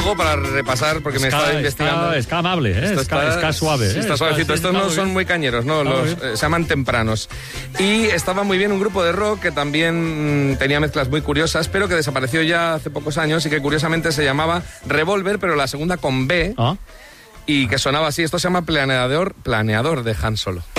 ojo para repasar, porque me estaba investigando. Está amable, ¿eh? Está suave. Sí, está suavecito. Estos no son muy cañeros, ¿no? Se llaman tempranos. Y estaba muy bien un grupo de rock que también tenía mezclas muy curiosas, pero que desapareció ya hace pocos años y que curiosamente se llamaba Revolver, pero la segunda con B, y que sonaba así. Esto se llama Planeador de Han Solo.